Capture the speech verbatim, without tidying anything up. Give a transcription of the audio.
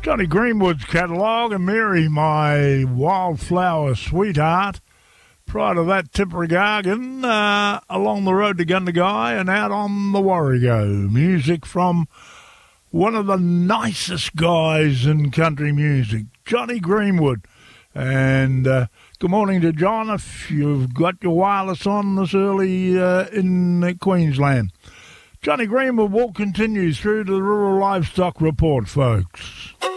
Johnny Greenwood's catalogue, and Mary, My Wildflower Sweetheart. Prior to that, Tippergargan, uh, Along the Road to Gundagai, and Out on the Warrego. Music from one of the nicest guys in country music, Johnny Greenwood. And uh, good morning to John, if you've got your wireless on this early uh, in Queensland. Johnny Greenwood will continue through to the Rural Livestock Report, folks.